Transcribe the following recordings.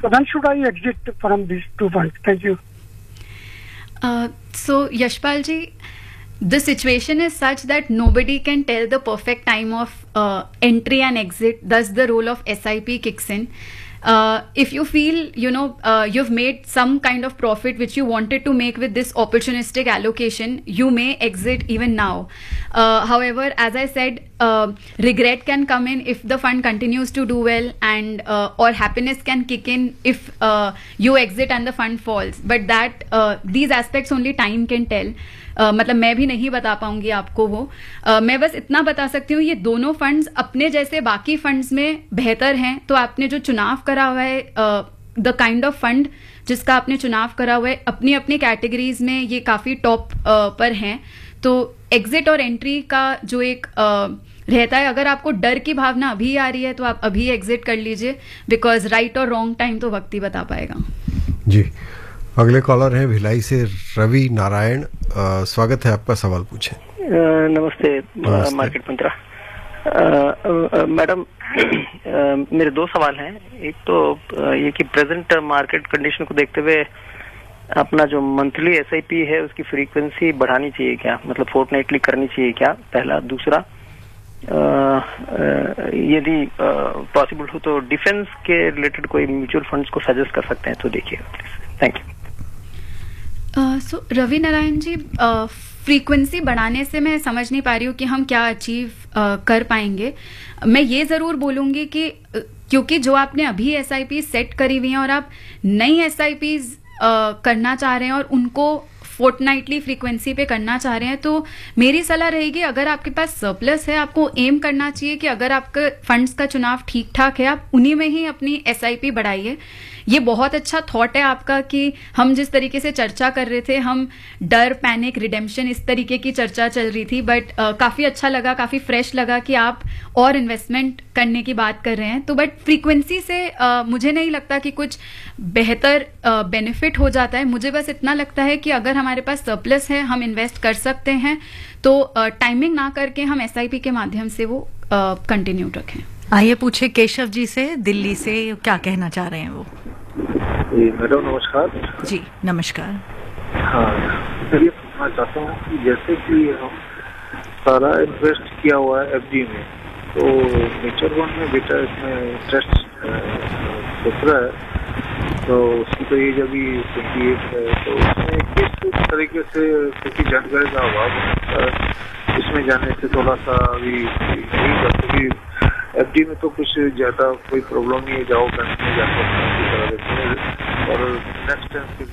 So when should I exit from these two funds? Thank you. So Yashpal ji, the situation is such that nobody can tell the perfect time of entry and exit. Thus, the role of SIP kicks in. If you feel, you've made some kind of profit which you wanted to make with this opportunistic allocation, you may exit even now. However, as I said, regret can come in if the fund continues to do well, and or happiness can kick in if you exit and the fund falls. But that these aspects only time can tell. मतलब मैं भी नहीं बता पाऊंगी आपको वो. मैं बस इतना बता सकती हूँ, ये दोनों फंड्स अपने जैसे बाकी फंड्स में बेहतर हैं. तो आपने जो चुनाव करा हुआ है, द काइंड ऑफ फंड जिसका आपने चुनाव करा हुआ है, अपनी अपनी कैटेगरीज में ये काफ़ी टॉप पर हैं. तो एग्जिट और एंट्री का जो एक रहता है, अगर आपको डर की भावना अभी आ रही है तो आप अभी एग्जिट कर लीजिए, बिकॉज राइट और रॉन्ग टाइम तो वक्त ही बता पाएगा. जी, अगले कॉलर हैं भिलाई से रवि नारायण. स्वागत है आपका, सवाल पूछें. नमस्ते मार्केट मंत्रा. मैडम, मेरे दो सवाल हैं. एक तो ये कि प्रेजेंट मार्केट कंडीशन को देखते हुए अपना जो मंथली एसआईपी है उसकी फ्रीक्वेंसी बढ़ानी चाहिए क्या, मतलब फोर्टनाइटली करनी चाहिए क्या, पहला. दूसरा, यदि पॉसिबल हो तो डिफेंस के रिलेटेड कोई म्यूचुअल फंड्स को सजेस्ट कर सकते हैं तो देखिएगा please. Thank you. So Ravi Narayan ji, frequency बढ़ाने से मैं समझ नहीं पा रही हूँ कि हम क्या अचीव कर पाएंगे. मैं ये ज़रूर बोलूँगी कि क्योंकि जो आपने अभी एसआईपी सेट करी हुई हैं और आप नई एसआईपीज करना चाह रहे हैं और उनको फोर्टनाइटली फ्रीक्वेंसी पे करना चाह रहे हैं, तो मेरी सलाह रहेगी, अगर आपके पास सरप्लस है, आपको एम करना चाहिए कि अगर आपके फंड्स का चुनाव ठीक ठाक है, आप उन्हीं में ही अपनी एसआईपी बढ़ाइए. ये बहुत अच्छा थॉट है आपका कि हम जिस तरीके से चर्चा कर रहे थे, हम डर, पैनिक, रिडेम्पशन, इस तरीके की चर्चा चल रही थी, बट काफ़ी अच्छा लगा, काफ़ी फ्रेश लगा कि आप और इन्वेस्टमेंट करने की बात कर रहे हैं. तो बट फ्रीक्वेंसी से मुझे नहीं लगता कि कुछ बेहतर बेनिफिट हो जाता है. मुझे बस इतना लगता है कि अगर हमारे पास सरप्लस है, हम इन्वेस्ट कर सकते हैं, तो टाइमिंग ना करके हम एसआईपी के माध्यम से वो कंटिन्यू रखें. आइए पूछे केशव जी से, दिल्ली से, क्या कहना चाह रहे हैं वो. मैडम नमस्कार. जी नमस्कार. हाँ, मैं ये पूछना चाहता हूँ कि जैसे कि हम सारा इन्वेस्ट किया हुआ है एफडी में, तो म्यूचुअल फंड में बेटा इसमें इंटरेस्ट सोच रहा है, तो उसकी तो एज अभी 28 है, तो उसमें किस तरीके से किसी जानकारी का अभाव है, इसमें जाने से थोड़ा सा अभी नहीं कर, क्योंकि एफडी में तो कुछ ज्यादा कोई प्रॉब्लम नहीं है, जाओ बैंक में जाकर और नेक्स्ट टाइम.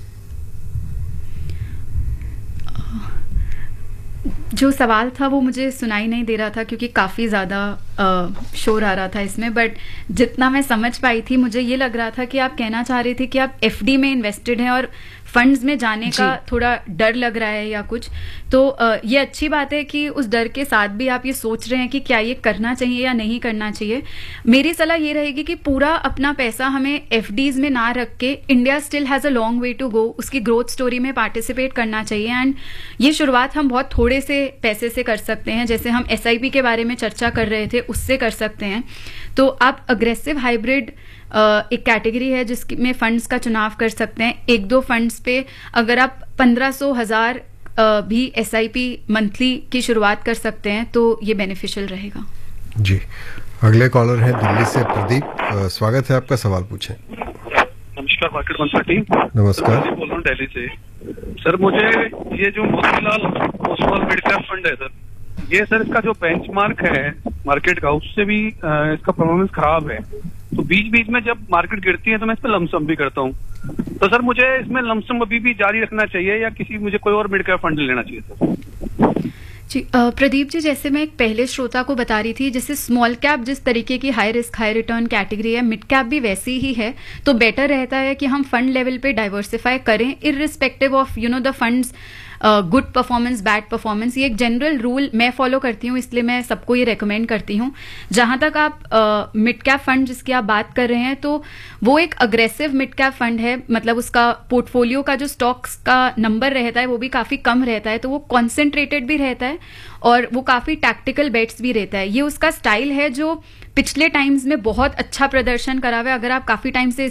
जो सवाल था वो मुझे सुनाई नहीं दे रहा था क्योंकि काफ़ी ज़्यादा शोर आ रहा था इसमें, बट जितना मैं समझ पाई थी, मुझे ये लग रहा था कि आप कहना चाह रही थी कि आप एफडी में इन्वेस्टेड हैं और फंड्स में जाने का थोड़ा डर लग रहा है या कुछ. तो ये अच्छी बात है कि उस डर के साथ भी आप ये सोच रहे हैं कि क्या ये करना चाहिए या नहीं करना चाहिए. मेरी सलाह ये रहेगी कि पूरा अपना पैसा हमें एफडीज में ना रख के, India still has a long way to go, उसकी ग्रोथ स्टोरी में पार्टिसिपेट करना चाहिए. एंड ये शुरुआत हम बहुत थोड़े से पैसे से कर सकते हैं, जैसे हम एसआईपी के बारे में चर्चा कर रहे थे, उससे कर सकते हैं. तो आप अग्रेसिव हाइब्रिड एक कैटेगरी है जिसमें फंड्स का चुनाव कर सकते हैं. एक दो फंड्स पे अगर आप 1500-1000 भी एसआईपी मंथली की शुरुआत कर सकते हैं तो ये बेनिफिशियल रहेगा. जी, अगले कॉलर हैं दिल्ली से प्रदीप. स्वागत है आपका, सवाल पूछें. नमस्कार मार्केट मंत्रा टीम. नमस्कार. बोल रहा हूँ दिल्ली से. सर मुझे ये जो Motilal Oswal mid cap fund है सर, ये सर इसका जो बेंचमार्क है मार्केट का, उससे भी इसका परफॉर्मेंस खराब है. तो बीच बीच में जब मार्केट गिरती है तो मैं इस पर लमसम भी करता हूँ. तो सर मुझे इसमें लमसम अभी भी जारी रखना चाहिए या मुझे कोई और मिड कैप फंड लेना चाहिए सर? जी प्रदीप जी, जैसे मैं एक पहले श्रोता को बता रही थी, जैसे स्मॉल कैप जिस तरीके की high risk high return category है, मिड कैप भी वैसी ही है. तो बेटर रहता है कि हम फंड लेवल पे डाइवर्सिफाई करें, irrespective of the funds good performance, bad performance. ये एक जनरल रूल मैं फॉलो करती हूँ, इसलिए मैं सबको ये रेकमेंड करती हूँ. जहाँ तक आप मिड कैप फंड जिसकी आप बात कर रहे हैं, तो वो एक अग्रेसिव मिड कैप फंड है. मतलब उसका पोर्टफोलियो का जो स्टॉक्स का नंबर रहता है वो भी काफ़ी कम रहता है, तो वो कॉन्सेंट्रेटेड भी रहता है और वो काफ़ी टैक्टिकल बेट्स भी रहता है. ये उसका स्टाइल है जो पिछले टाइम्स में बहुत अच्छा प्रदर्शन करा हुआ है. अगर आप काफ़ी टाइम से